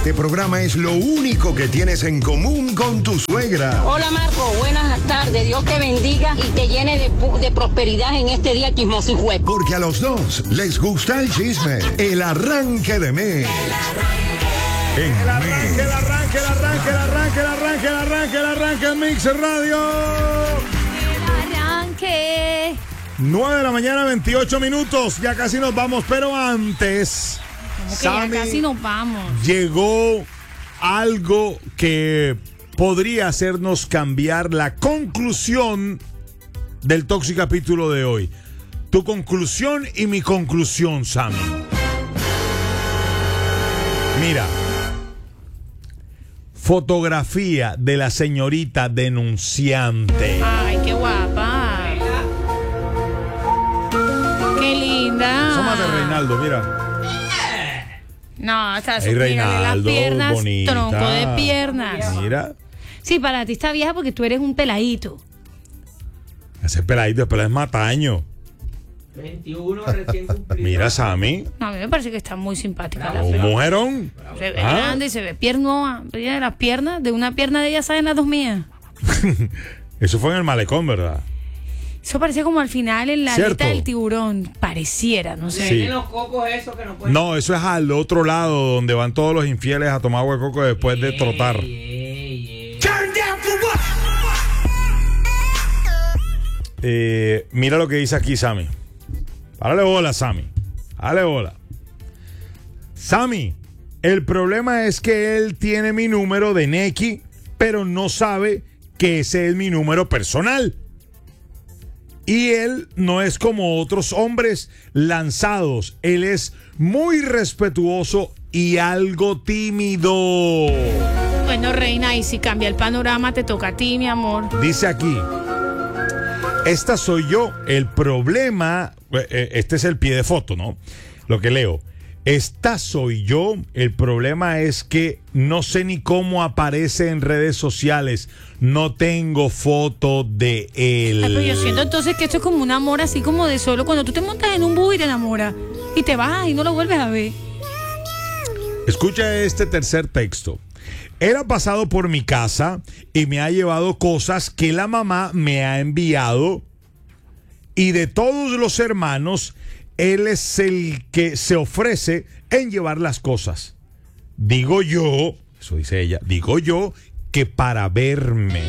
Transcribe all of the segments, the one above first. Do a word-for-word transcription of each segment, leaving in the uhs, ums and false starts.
Este programa es lo único que tienes en común con tu suegra. Hola Marco, buenas tardes. Dios te bendiga y te llene de, de prosperidad en este día chismoso y juez. Porque a los dos les gusta el chisme. El arranque de mes. El arranque, el arranque, el arranque, el arranque, el arranque, el arranque, el arranque en Mixer Radio. El arranque. nueve de la mañana, veintiocho minutos. Ya casi nos vamos, pero antes... Como que Sammy, ya casi nos vamos. Llegó algo que podría hacernos cambiar la conclusión del Toxic capítulo de hoy. Tu conclusión y mi conclusión, Sammy. Mira. Fotografía de la señorita denunciante. Ay, qué guapa. Qué linda. Somos de Reinaldo, mira. No, o sea, Hey, Reinaldo, las piernas, bonita. tronco de piernas. Mira. Sí, para ti está vieja porque tú eres un peladito. Ese peladito, pero es mataño. veintiuno recién cumplido. Mira, Sammy. No, a mí me parece que está muy simpática. La Un flaca. mujerón. Se ve Ah. grande y se ve piernoa. Ella de las piernas, de una pierna de ella salen las dos mías. Eso fue en el malecón, ¿verdad? Eso parecía como al final en la ¿Cierto? aleta del tiburón. Pareciera, no sé. Sí. Tienen los cocos esos que no pueden. No, eso es al otro lado donde van todos los infieles a tomar agua de coco después de trotar. Ey, ey, ey. Eh, mira lo que dice aquí Sammy. Párale bola, Sammy. Dale bola. Sammy, el problema es que él tiene mi número de Neki, pero no sabe que ese es mi número personal. Y él no es como otros hombres lanzados. Él es muy respetuoso y algo tímido. Bueno, reina, y si cambia el panorama, te toca a ti, mi amor. Dice aquí, esta soy yo. El problema, eh, este es el pie de foto, ¿no? Lo que leo. Esta soy yo. El problema es que no sé ni cómo aparece en redes sociales. No tengo foto de él. Ay, pero yo siento entonces que esto es como un amor así como de solo cuando tú te montas en un bus y te enamoras y te vas y no lo vuelves a ver. Escucha este tercer texto. Él ha pasado por mi casa y me ha llevado cosas que la mamá me ha enviado. Y de todos los hermanos, él es el que se ofrece en llevar las cosas. Digo yo, eso dice ella, digo yo que para verme.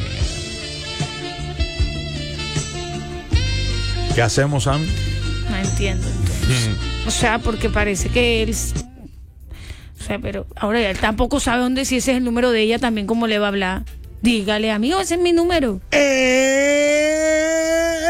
¿Qué hacemos, Sam? No entiendo entonces. O sea, porque parece que él... O sea, pero ahora él tampoco sabe dónde, si ese es el número de ella, también cómo le va a hablar. Dígale, amigo, ese es mi número. Eh,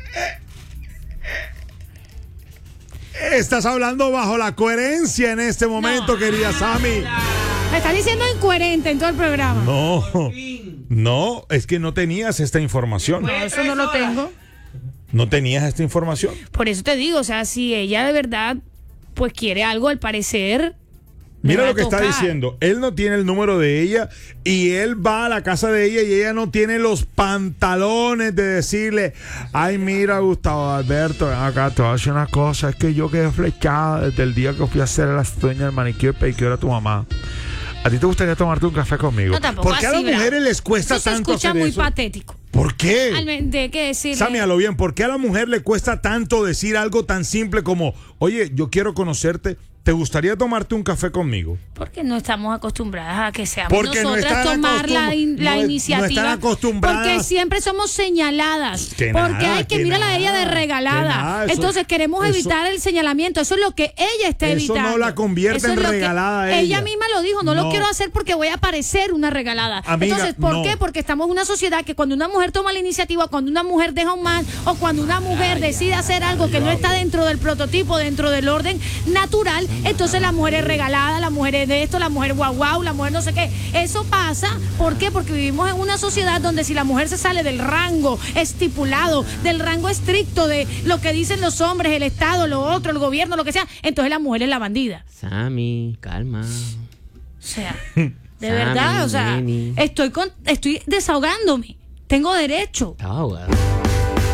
Estás hablando bajo la coherencia en este momento, No. querida Sammy. Me estás diciendo incoherente en todo el programa. No, no, es que no tenías esta información. No, eso no lo tengo. No tenías esta información. Por eso te digo, o sea, si ella de verdad pues quiere algo, al parecer... le Mira va lo a que está tocar. diciendo. Él no tiene el número de ella y él va a la casa de ella y ella no tiene los pantalones de decirle, ay, mira, Gustavo Alberto, ven acá, te voy a decir una cosa. Es que yo quedé flechada desde el día que fui a hacer las uñas del manicure y pedicure a tu mamá. ¿A ti te gustaría tomarte un café conmigo? No, tampoco ¿Por qué a así, las mujeres bravo. les cuesta Eso se tanto escucha hacer muy eso? patético. ¿Por qué? Al men- de que decirle... Sammy, a lo bien, ¿por qué a la mujer le cuesta tanto decir algo tan simple como, oye, yo quiero conocerte, ¿te gustaría tomarte un café conmigo? Porque no estamos acostumbradas a que seamos Porque no nosotras están tomar la, in- acostum- la no es- no iniciativa. están acostumbradas. Porque siempre somos señaladas. Que porque nada, hay que, que mírala nada, a ella de que regalada. nada, eso- Entonces queremos eso- evitar el señalamiento. Eso es lo que ella está Eso evitando. no la convierte Eso en es lo que- regalada a ella. Ella misma lo dijo, no, No. lo quiero hacer porque voy a parecer una regalada. Amiga, Entonces, ¿por no. qué? Porque estamos en una sociedad que cuando una mujer toma la iniciativa, cuando una mujer deja un man o cuando una mujer decide hacer algo que no está dentro del prototipo, dentro del orden natural, entonces la mujer es regalada, la mujer es de esto, la mujer guau guau, la mujer no sé qué. Eso pasa, ¿por qué? Porque vivimos en una sociedad donde si la mujer se sale del rango estipulado, del rango estricto de lo que dicen los hombres, el Estado, lo otro, el gobierno, lo que sea, entonces la mujer es la bandida. Sammy, calma. O sea, de verdad, o sea, neni. estoy con, estoy desahogándome. Tengo derecho. Estaba ahogada.